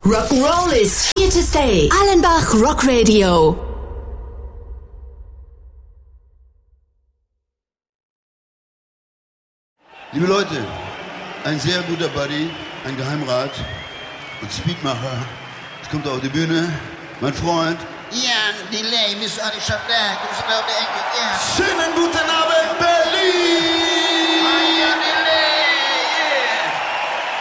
Rock'n'Roll is here to stay. Allenbach Rock Radio. Liebe Leute, ein sehr guter Buddy, ein Geheimrat und Speedmacher. Jetzt kommt er auf die Bühne, mein Freund. Jan Delay, Miss Annie Chandler, kommst du auf der Ecke? Ja. Schönen guten Abend, Berlin!